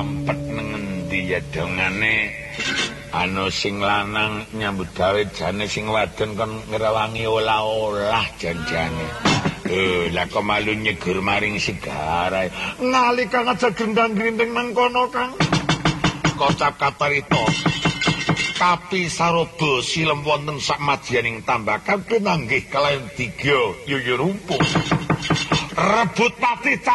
mampet nang endi ya dongane anu sing lanang nyambut gawe jane sing wadon kon ngrewangi olah-olah janjane. Lah kok malu nyegur maring sigara. Nalika ngajak gendang-gending nang kono Kang. Kocap katarita. Kapi saroba silem wonten sak madyaning tambakan pinanggih kalayan 3 yuyur rumpung. Rebut pati